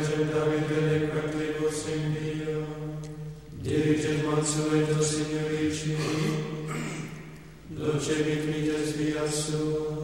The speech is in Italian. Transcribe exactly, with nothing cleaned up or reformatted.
regem Davide et quatribus in Dio, dirigem mansueto signorici, docebit mites via sua.